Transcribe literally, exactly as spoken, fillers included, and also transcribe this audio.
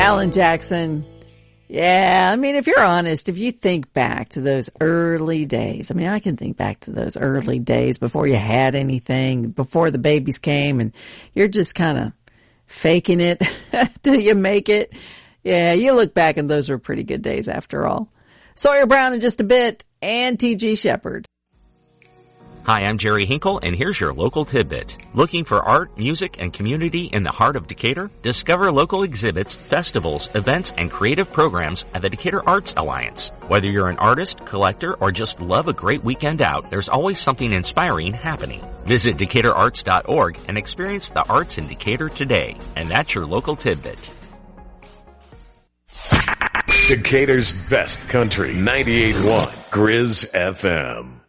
Alan Jackson. Yeah, I mean, if you're honest, if you think back to those early days, I mean, I can think back to those early days before you had anything, before the babies came, and you're just kind of faking it till you make it. Yeah, you look back and those were pretty good days after all. Sawyer Brown in just a bit, and T G Shepherd. Hi, I'm Jerry Hinkle, and here's your local tidbit. Looking for art, music, and community in the heart of Decatur? Discover local exhibits, festivals, events, and creative programs at the Decatur Arts Alliance. Whether you're an artist, collector, or just love a great weekend out, there's always something inspiring happening. Visit Decatur Arts dot org and experience the arts in Decatur today. And that's your local tidbit. Decatur's best country, ninety-eight point one Grizz F M.